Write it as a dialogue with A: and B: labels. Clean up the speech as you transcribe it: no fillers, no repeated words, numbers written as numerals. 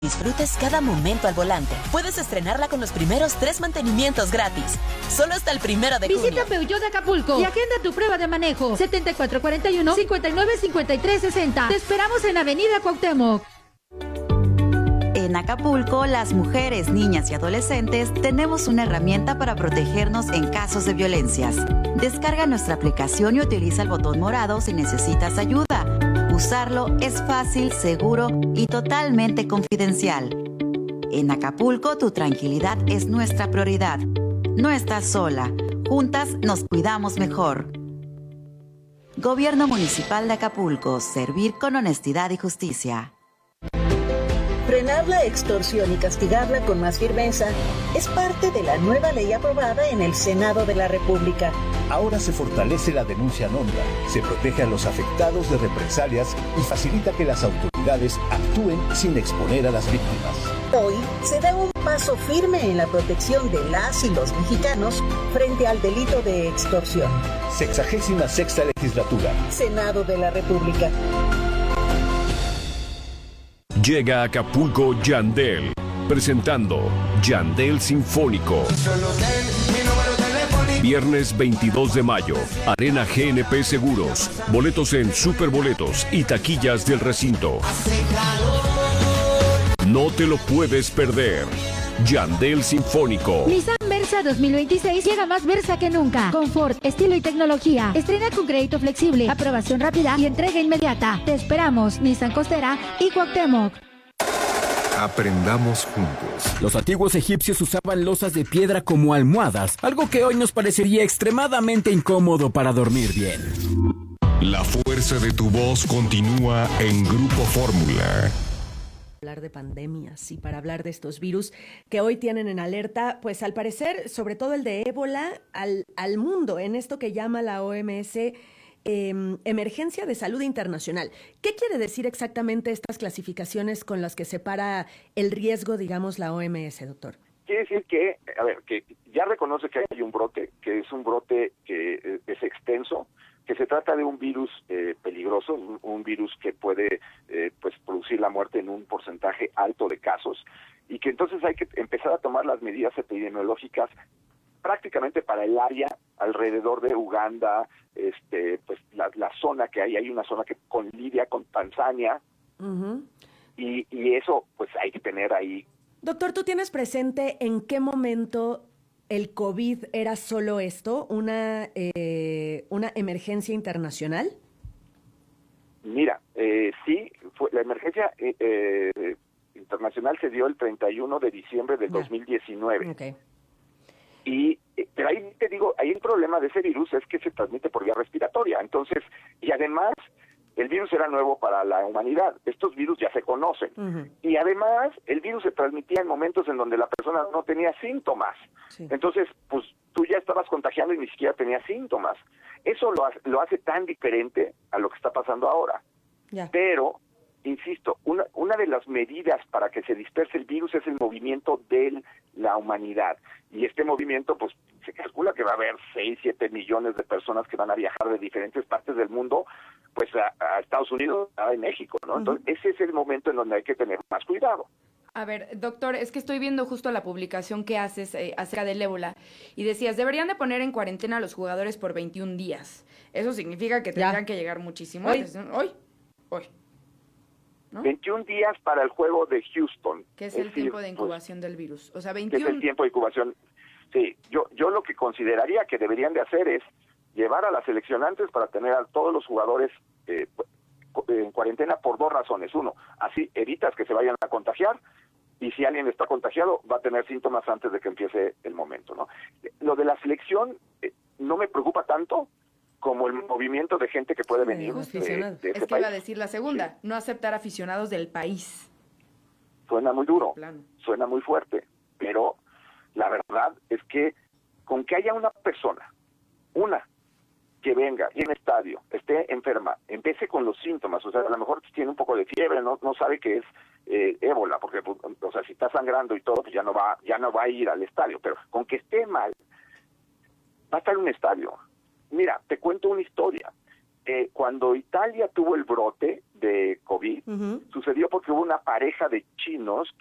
A: Disfrutes cada momento al volante. Puedes estrenarla con los primeros 3 mantenimientos gratis. Solo hasta el 1 de junio.
B: Visita Peugeot Acapulco y agenda tu prueba de manejo. 7441-595360. Te esperamos en Avenida Cuauhtémoc.
C: En Acapulco, las mujeres, niñas y adolescentes tenemos una herramienta para protegernos en casos de violencias. Descarga nuestra aplicación y utiliza el botón morado si necesitas ayuda. Usarlo es fácil, seguro y totalmente confidencial. En Acapulco, tu tranquilidad es nuestra prioridad. No estás sola. Juntas nos cuidamos mejor. Gobierno Municipal de Acapulco. Servir con honestidad y justicia.
D: Frenar la extorsión y castigarla con más firmeza es parte de la nueva ley aprobada en el Senado de la República.
E: Ahora se fortalece la denuncia anónima, se protege a los afectados de represalias y facilita que las autoridades actúen sin exponer a las víctimas.
D: Hoy se da un paso firme en la protección de las y los mexicanos frente al delito de extorsión.
E: 66ª Legislatura.
D: Senado de la República.
F: Llega a Acapulco Yandel, presentando Yandel Sinfónico. Viernes 22 de mayo, Arena GNP Seguros. Boletos en Superboletos y taquillas del recinto. No te lo puedes perder. Yandel Sinfónico.
B: Nissan Versa 2026 llega más Versa que nunca. Confort, estilo y tecnología. Estrena con crédito flexible, aprobación rápida y entrega inmediata. Te esperamos, Nissan Costera y Cuauhtémoc.
G: Aprendamos juntos.
H: Los antiguos egipcios usaban losas de piedra como almohadas, algo que hoy nos parecería extremadamente incómodo para dormir bien.
G: La fuerza de tu voz continúa en Grupo Fórmula.
I: Hablar de pandemias y para hablar de estos virus que hoy tienen en alerta, pues al parecer, sobre todo el de ébola, al mundo, en esto que llama la OMS emergencia de salud internacional. ¿Qué quiere decir exactamente estas clasificaciones con las que separa el riesgo, digamos, la OMS, doctor?
J: Quiere decir que, que ya reconoce que hay un brote, que es un brote que es extenso, que se trata de un virus peligroso, un virus que puede pues producir la muerte en un porcentaje alto de casos, y que entonces hay que empezar a tomar las medidas epidemiológicas prácticamente para el área alrededor de Uganda, pues la zona que hay una zona que conlidia con Tanzania, y eso pues hay que tener ahí.
I: Doctor, ¿tú tienes presente en qué momento el COVID era solo esto, una emergencia internacional?
J: Mira, sí, la emergencia internacional se dio el 31 de diciembre del 2019.
I: Okay.
J: Pero ahí te digo, ahí el problema de ese virus es que se transmite por vía respiratoria. Entonces, y además, el virus era nuevo para la humanidad. Estos virus ya se conocen. Y además, el virus se transmitía en momentos en donde la persona no tenía síntomas. Sí. Entonces, pues tú ya estabas contagiando y ni siquiera tenías síntomas. Eso lo hace tan diferente a lo que está pasando ahora.
I: Ya.
J: Pero, insisto, una de las medidas para que se disperse el virus es el movimiento de la humanidad. Y este movimiento, pues, se calcula que va a haber 6, 7 millones de personas que van a viajar de diferentes partes del mundo, pues, a Estados Unidos, a México, ¿no? Entonces, ese es el momento en donde hay que tener más cuidado.
K: A ver, doctor, es que estoy viendo justo la publicación que haces acerca del ébola y decías, deberían de poner en cuarentena a los jugadores por 21 días. Eso significa que tendrán que llegar muchísimo antes. Hoy. ¿No?
J: 21 días para el juego de Houston.
K: ¿Qué es el tiempo de incubación del virus? O sea, 21...
J: ¿Qué es el tiempo de incubación? Sí, yo lo que consideraría que deberían de hacer es llevar a las seleccionantes para tener a todos los jugadores en cuarentena por 2 razones. Uno, así evitas que se vayan a contagiar, y si alguien está contagiado va a tener síntomas antes de que empiece el momento, ¿no? Lo de la selección no me preocupa tanto como el movimiento de gente que puede venir de ese
K: Es que
J: país.
K: iba a decir la segunda, no aceptar aficionados del país.
J: Suena muy duro, suena muy fuerte, pero la verdad es que con que haya una persona, que venga y en el estadio, esté enferma, empiece con los síntomas, o sea, a lo mejor tiene un poco de fiebre, no sabe que es ébola, porque, pues, o sea, si está sangrando y todo, pues ya no va a ir al estadio, pero con que esté mal, va a estar en un estadio. Mira, te cuento una historia. cuando Italia tuvo el brote de COVID, sucedió porque hubo una pareja de chinos